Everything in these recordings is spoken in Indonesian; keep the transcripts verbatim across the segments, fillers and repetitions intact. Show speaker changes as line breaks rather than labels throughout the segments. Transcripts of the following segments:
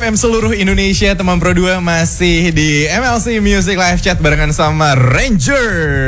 F M seluruh Indonesia, teman Pro dua masih di M L C Music Live Chat barengan sama Ranger.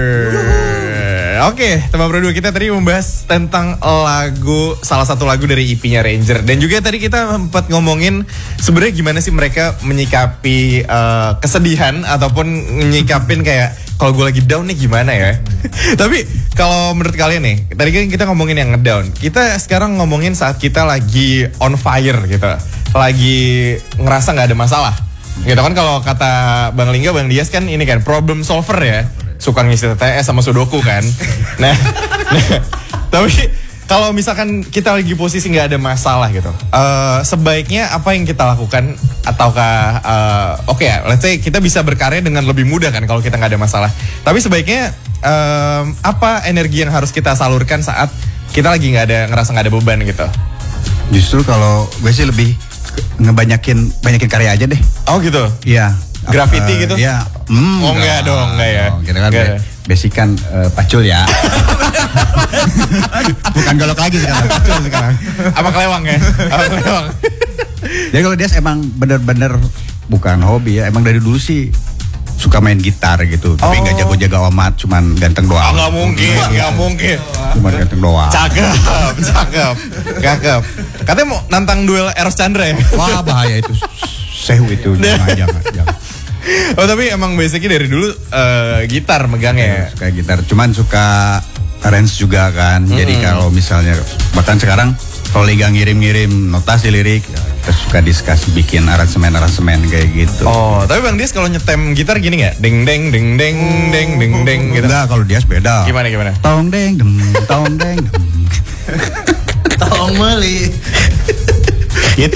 Oke, teman Pro dua, kita tadi membahas tentang lagu, salah satu lagu dari E P-nya Ranger. Dan juga tadi kita sempat ngomongin sebenarnya gimana sih mereka menyikapi uh, kesedihan ataupun menyikapin kayak kalau gue lagi down nih gimana ya. Tapi kalau menurut kalian nih, tadi kan kita ngomongin yang ngedown. Kita sekarang ngomongin saat kita lagi on fire gitu. Lagi ngerasa gak ada masalah. Gitu kan kalau kata Bang Lingga, Bang Dias kan ini kan problem solver ya. Suka ngisi T T S sama Sudoku kan. Nah, nah tapi kalau misalkan kita lagi posisi nggak ada masalah gitu, uh, sebaiknya apa yang kita lakukan? Ataukah uh, oke okay ya, let's say kita bisa berkarya dengan lebih mudah kan kalau kita nggak ada masalah. Tapi sebaiknya um, apa energi yang harus kita salurkan saat kita lagi nggak ada, ngerasa nggak ada beban gitu?
Justru kalau gue sih lebih ngebanyakin banyakin karya aja deh.
Oh gitu?
Iya.
Graffiti uh, gitu?
Iya. Mm,
oh enggak dong, enggak ya.
Oh, kita kan be- basic kan uh, pacul ya. Bukan golok lagi sekarang, pacul sekarang.
Apa kelewang ya? Apa kelewang?
Jadi kalau dia emang bener-bener bukan hobi ya, emang dari dulu sih suka main gitar gitu, tapi nggak oh. jago-jago amat, cuman ganteng doang.
Oh, nggak mungkin, nggak mungkin.
Cuman ganteng doang.
Cakep, cakep, cakep. Katanya mau nantang duel Eros Chandra ya?
Wah bahaya itu, sehu itu, jangan, jangan, jangan.
Oh tapi emang basicnya dari dulu uh, gitar megangnya ya?
Suka gitar, cuman suka arrange juga kan. Mm-hmm. Jadi kalau misalnya, bahkan sekarang kalau Liga ngirim-ngirim notasi lirik, kita suka diskusi bikin aransemen-aransemen kayak gitu.
Oh, tapi Bang Dias kalau nyetem gitar gini nggak? Deng deng deng deng deng deng deng gitu.
Enggak, kalau Dias beda.
Gimana gimana?
Tong deng dem, tong deng dem.
Tong meli.
Gitu.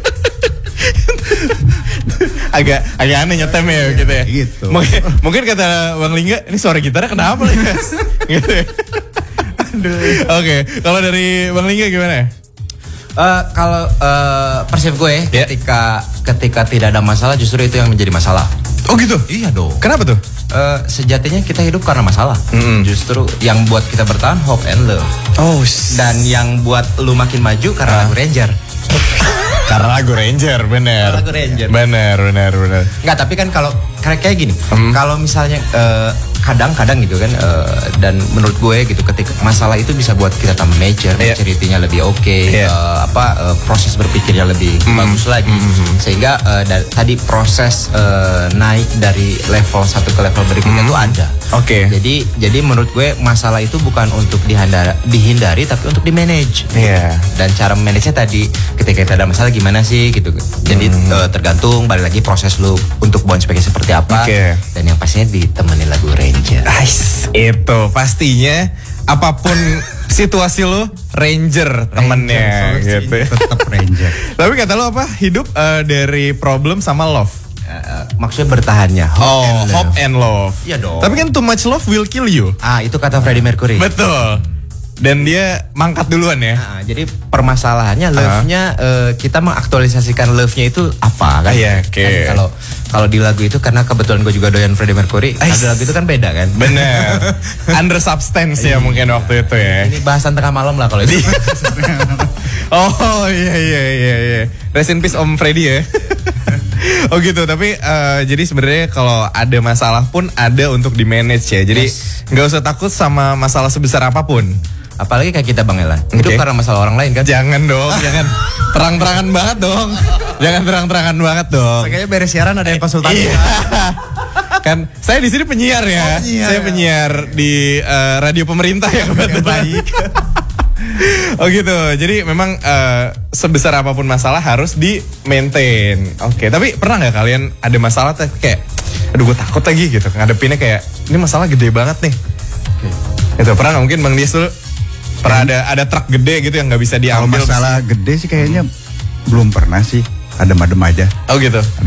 agak agak aneh nyetem ya gitu ya.
Gitu.
Mungkin, mungkin kata Bang Lingga, ini suara gitarnya kenapa nih guys? Gitu ya. Oke, okay. Kalau dari Bang Lingga gimana?
Uh, kalau uh, persif gue
yeah.
ketika ketika tidak ada masalah justru itu yang menjadi masalah.
Oh gitu?
Iya dong.
Kenapa tuh?
Uh, sejatinya kita hidup karena masalah.
Mm-hmm.
Justru yang buat kita bertahan hope and love.
Oh.
Dan yang buat lu makin maju karena lagu Ranger.
Karena lagu Ranger, bener.
Karena lagu Ranger.
Bener, bener, bener.
Enggak, tapi kan kalau kayak gini,
mm.
kalau misalnya uh, kadang-kadang gitu kan, uh, dan menurut gue gitu, ketika masalah itu bisa buat kita tambah mature, yeah. maturity-nya lebih oke, okay, yeah. uh, apa uh, proses berpikirnya lebih mm. bagus lagi, mm-hmm. sehingga uh, da- tadi proses uh, naik dari level satu ke level berikutnya itu mm. ada.
Oke. Okay.
Jadi, jadi menurut gue masalah itu bukan untuk dihindari, dihindari tapi untuk di manage.
Iya. Yeah.
Dan cara manage-nya tadi, ketika kita ada masalah gimana sih gitu. Jadi mm. uh, tergantung balik lagi proses lu untuk bounce back seperti apa.
Okay.
Dan yang pastinya ditemani lagu Ranger.
Nice. Itu pastinya apapun situasi lo Ranger temennya gitu.
Tetap Ranger.
Tapi kata lo apa? Hidup uh, dari problem sama love.
Uh, maksudnya bertahannya.
Hope oh, and hope and love.
Iya dong.
Tapi kan too much love will kill you.
Ah, itu kata Freddie Mercury.
Betul. Dan dia mangkat duluan ya.
Nah, jadi permasalahannya love-nya uh-huh. uh, kita mengaktualisasikan love-nya itu apa kan?
Iya, oke. Okay.
Kan, kalau kalau di lagu itu karena kebetulan gue juga doyan Freddie Mercury, ada lagu itu kan beda kan?
Bener. Under substance ya mungkin waktu itu ya.
Ini bahasan tengah malam lah kalau itu.
Oh iya iya iya iya. Rest in peace Om Freddie ya. Oh gitu, tapi uh, jadi sebenarnya kalau ada masalah pun ada untuk di manage ya. Jadi nggak yes. usah takut sama masalah sebesar apapun.
Apalagi kayak kita Bang Ella, hidup okay. karena masalah orang lain kan?
Jangan dong, jangan terang-terangan banget dong. Jangan terang-terangan banget dong.
Kayaknya beres siaran ada yang konsultasi.
Iya. Kan saya di sini penyiar ya. Oh, penyiar, saya penyiar di uh, radio pemerintah ya, baik. Oh gitu, jadi memang uh, sebesar apapun masalah harus di maintain. Oke, okay. Tapi pernah nggak kalian ada masalah tuh kayak, aduh gue takut lagi gitu, ngadepinnya kayak ini masalah gede banget nih. Okay. Itu pernah nggak? Mungkin Bang Dias dulu pernah ada ada truk gede gitu yang nggak bisa diambil.
Kalau masalah gede sih kayaknya belum pernah sih, adem-adem aja.
Oh gitu.